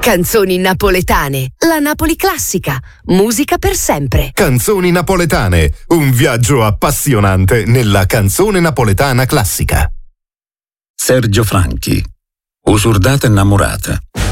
Canzoni napoletane, la Napoli classica, musica per sempre. Canzoni napoletane, un viaggio appassionante nella canzone napoletana classica. Sergio Franchi, Usurdata innamorata.